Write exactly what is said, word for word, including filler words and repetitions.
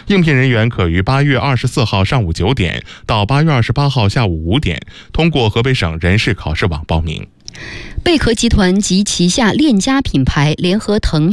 应聘人员可于八月二十四号上午九点到八月二十八号下午五点通过河北省人事考试网报名。 贝壳集团及旗下链家品牌联合腾